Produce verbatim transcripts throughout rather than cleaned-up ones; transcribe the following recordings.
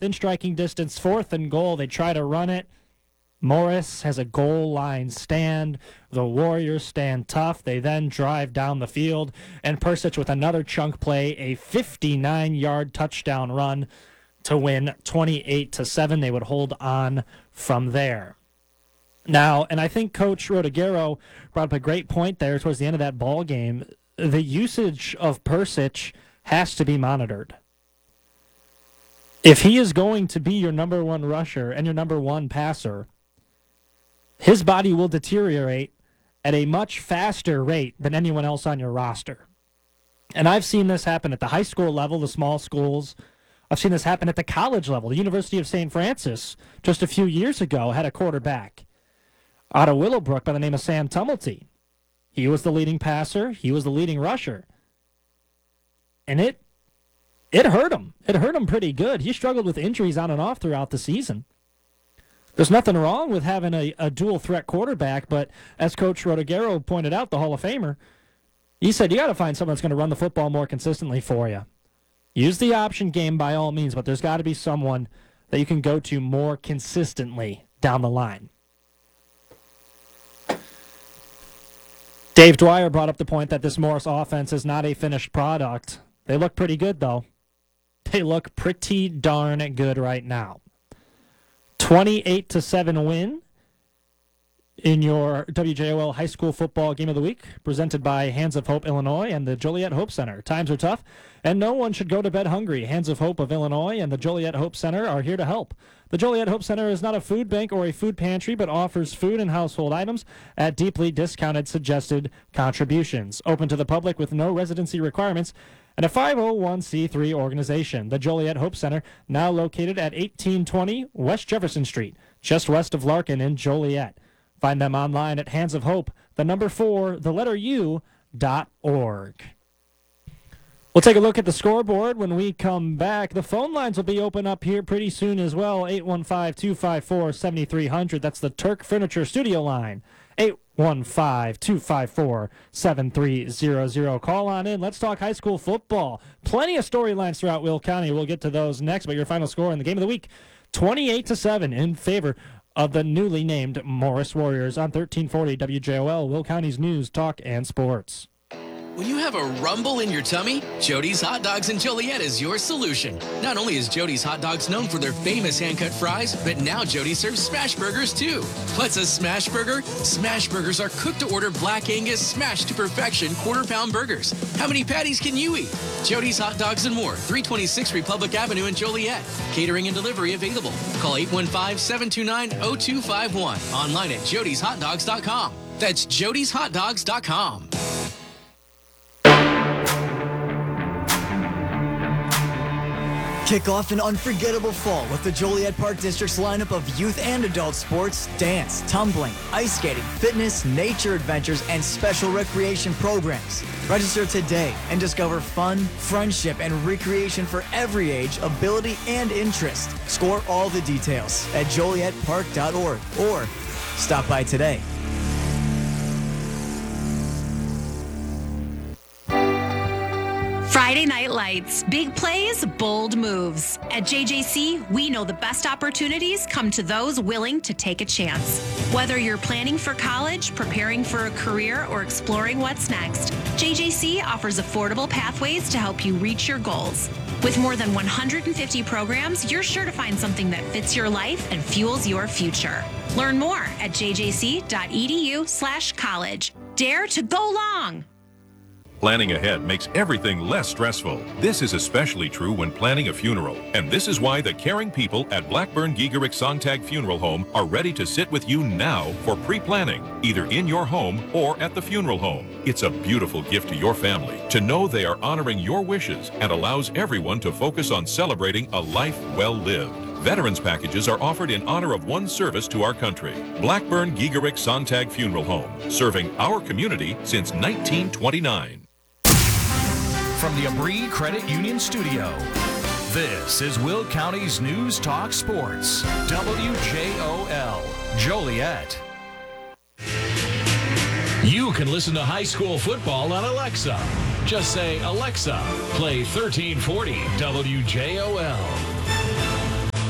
within striking distance, fourth and goal. They try to run it. Morris has a goal line stand. The Warriors stand tough. They then drive down the field, and Persich with another chunk play, a fifty-nine-yard touchdown run to win twenty-eight to seven. They would hold on from there. Now, and I think Coach Rodegaro brought up a great point there towards the end of that ball game. The usage of Persich has to be monitored. If he is going to be your number one rusher and your number one passer, his body will deteriorate at a much faster rate than anyone else on your roster. And I've seen this happen at the high school level, the small schools. I've seen this happen at the college level. The University of Saint Francis, just a few years ago, had a quarterback out of Willowbrook by the name of Sam Tumulty. He was the leading passer. He was the leading rusher. And it it hurt him. It hurt him pretty good. He struggled with injuries on and off throughout the season. There's nothing wrong with having a, a dual-threat quarterback, but as Coach Rodegaro pointed out, the Hall of Famer, he said you got to find someone that's going to run the football more consistently for you. Use the option game by all means, but there's got to be someone that you can go to more consistently down the line. Dave Dwyer brought up the point that this Morris offense is not a finished product. They look pretty good, though. They look pretty darn good right now. twenty-eight to seven win in your W J O L High School Football Game of the Week, presented by Hands of Hope Illinois and the Joliet Hope Center. Times are tough, and no one should go to bed hungry. Hands of Hope of Illinois and the Joliet Hope Center are here to help. The Joliet Hope Center is not a food bank or a food pantry, but offers food and household items at deeply discounted suggested contributions. Open to the public with no residency requirements, and a five oh one c three organization. The Joliet Hope Center, now located at eighteen twenty West Jefferson Street, just west of Larkin in Joliet. Find them online at Hands of Hope, the number four, the letter U, dot org. We'll take a look at the scoreboard when we come back. The phone lines will be open up here pretty soon as well. eight one five, two five four, seven three zero zero. That's the Turk Furniture studio line. eight one five, two five four, seven three zero zero. Call on in. Let's talk high school football. Plenty of storylines throughout Will County. We'll get to those next, but your final score in the game of the week, twenty-eight to seven in favor of the newly named Morris Warriors on thirteen forty W J O L, Will County's news, talk, and sports. When you have a rumble in your tummy, Jody's Hot Dogs in Joliet is your solution. Not only is Jody's Hot Dogs known for their famous hand-cut fries, but now Jody serves smash burgers too. What's a smash burger? Smash burgers are cooked-to-order Black Angus smashed to perfection quarter-pound burgers. How many patties can you eat? Jody's Hot Dogs and more, three twenty-six Republic Avenue in Joliet. Catering and delivery available. Call eight one five, seven two nine, zero two five one. Online at jodys hot dogs dot com. That's jodys hot dogs dot com. Kick off an unforgettable fall with the Joliet Park District's lineup of youth and adult sports, dance, tumbling, ice skating, fitness, nature adventures, and special recreation programs. Register today and discover fun, friendship, and recreation for every age, ability, and interest. Score all the details at joliet park dot org or stop by today. Friday Night Lights. Big plays, bold moves. At J J C, we know the best opportunities come to those willing to take a chance. Whether you're planning for college, preparing for a career, or exploring what's next, J J C offers affordable pathways to help you reach your goals. With more than one hundred fifty programs, you're sure to find something that fits your life and fuels your future. Learn more at j j c dot e d u slash college. Dare to go long! Planning ahead makes everything less stressful. This is especially true when planning a funeral. And this is why the caring people at Blackburn Giegerick Sontag Funeral Home are ready to sit with you now for pre-planning, either in your home or at the funeral home. It's a beautiful gift to your family to know they are honoring your wishes and allows everyone to focus on celebrating a life well lived. Veterans packages are offered in honor of one service to our country. Blackburn Giegerick Sontag Funeral Home, serving our community since nineteen twenty-nine. From the Abri Credit Union Studio, this is Will County's News Talk Sports, W J O L, Joliet. You can listen to high school football on Alexa. Just say, Alexa, play thirteen forty W J O L.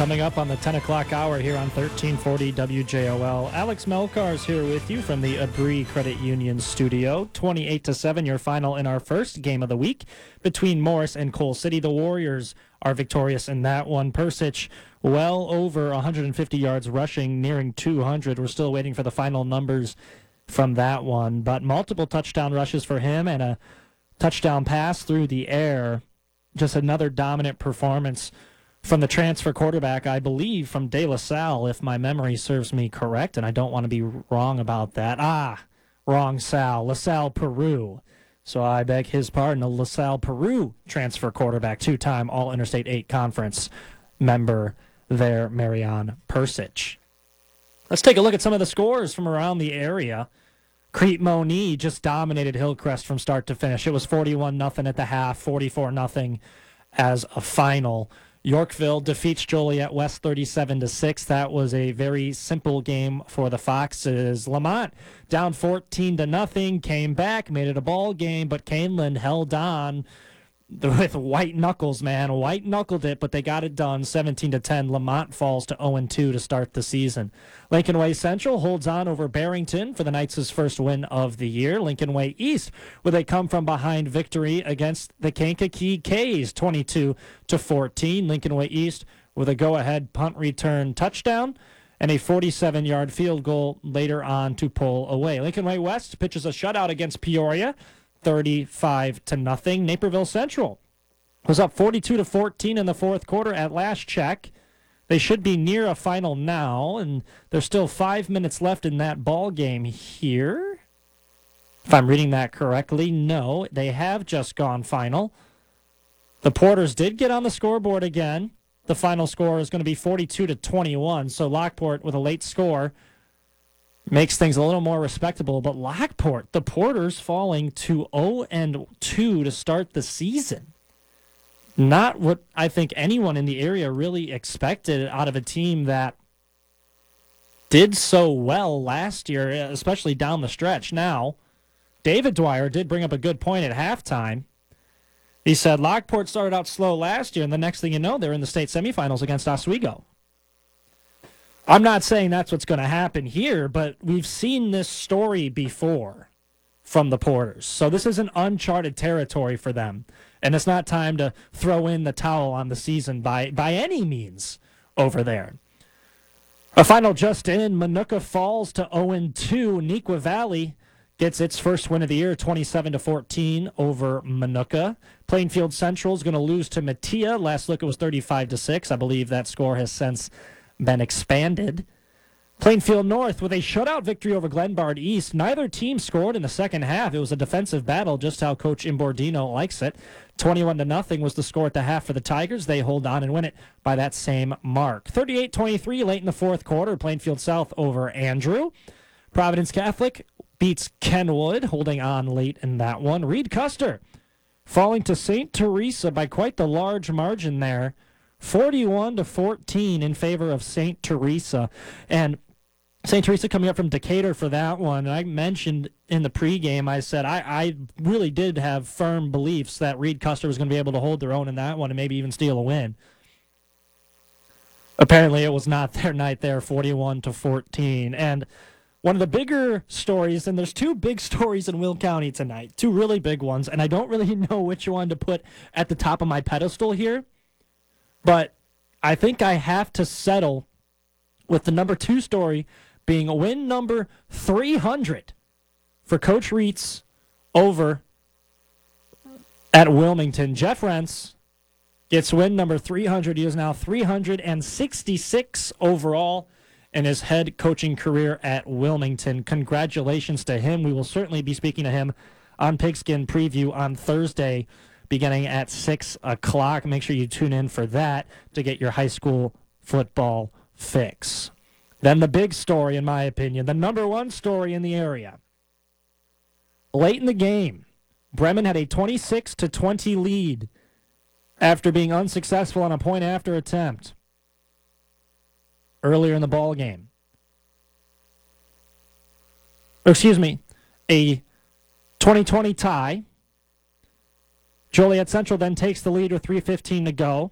Coming up on the ten o'clock hour here on thirteen forty W J O L. Alex Melkar is here with you from the Abri Credit Union studio. twenty-eight to seven, your final in our first game of the week between Morris and Coal City. The Warriors are victorious in that one. Persich well over one hundred fifty yards rushing, nearing two hundred. We're still waiting for the final numbers from that one, but multiple touchdown rushes for him and a touchdown pass through the air. Just another dominant performance from the transfer quarterback, I believe, from De La Salle, if my memory serves me correct, and I don't want to be wrong about that. Ah, wrong Sal, La Salle, Peru. So I beg his pardon, a La Salle, Peru transfer quarterback, two-time All-Interstate eight Conference member there, Marion Persich. Let's take a look at some of the scores from around the area. Crete Monee just dominated Hillcrest from start to finish. It was forty-one nothing at the half, forty-four nothing as a final. Yorkville defeats Joliet West thirty-seven to six. That was a very simple game for the Foxes. Lamont down fourteen to nothing, came back, made it a ball game, but Caneland held on with white knuckles, man. White knuckled it, but they got it done. seventeen to ten. Lamont falls to oh and two to start the season. Lincoln Way Central holds on over Barrington for the Knights' first win of the year. Lincoln Way East with a come-from-behind victory against the Kankakee K's, twenty-two to fourteen. Lincoln Way East with a go-ahead punt return touchdown and a forty-seven-yard field goal later on to pull away. Lincoln Way West pitches a shutout against Peoria, thirty-five to nothing. Naperville Central was up forty-two to fourteen in the fourth quarter at last check. They should be near a final now, and there's still five minutes left in that ball game here. If I'm reading that correctly, no, they have just gone final. The Porters did get on the scoreboard again. The final score is going to be forty-two to twenty-one, so Lockport with a late score makes things a little more respectable, but Lockport, the Porters falling to oh and two to start the season. Not what I think anyone in the area really expected out of a team that did so well last year, especially down the stretch. Now, David Dwyer did bring up a good point at halftime. He said Lockport started out slow last year, and the next thing you know, they're in the state semifinals against Oswego. I'm not saying that's what's going to happen here, but we've seen this story before from the Porters. So this is an uncharted territory for them. And it's not time to throw in the towel on the season by, by any means over there. A final just in, Minooka falls to oh and two. Neuqua Valley gets its first win of the year, twenty-seven to fourteen over Minooka. Plainfield Central is going to lose to Matia. Last look, it was thirty-five to six. I believe that score has since been expanded. Plainfield North with a shutout victory over Glenbard East. Neither team scored in the second half. It was a defensive battle, just how Coach Imbordino likes it. twenty-one to nothing was the score at the half for the Tigers. They hold on and win it by that same mark. thirty-eight twenty-three late in the fourth quarter. Plainfield South over Andrew. Providence Catholic beats Kenwood, holding on late in that one. Reed Custer falling to Saint Teresa by quite the large margin there. forty-one to fourteen in favor of Saint Teresa. And Saint Teresa coming up from Decatur for that one. And I mentioned in the pregame, I said I, I really did have firm beliefs that Reed Custer was going to be able to hold their own in that one and maybe even steal a win. Apparently it was not their night there, forty-one to fourteen. And one of the bigger stories, and there's two big stories in Will County tonight, two really big ones, and I don't really know which one to put at the top of my pedestal here, but I think I have to settle with the number two story being a win number three hundred for Coach Reitz over at Wilmington. Jeff Rentz gets win number three hundred. He is now three hundred sixty-six overall in his head coaching career at Wilmington. Congratulations to him. We will certainly be speaking to him on Pigskin Preview on Thursday beginning at six o'clock. Make sure you tune in for that to get your high school football fix. Then the big story, in my opinion, the number one story in the area. Late in the game, Bremen had a twenty-six to twenty lead after being unsuccessful on a point-after attempt earlier in the ball game. Or, excuse me, a twenty twenty tie. Joliet Central then takes the lead with three fifteen to go.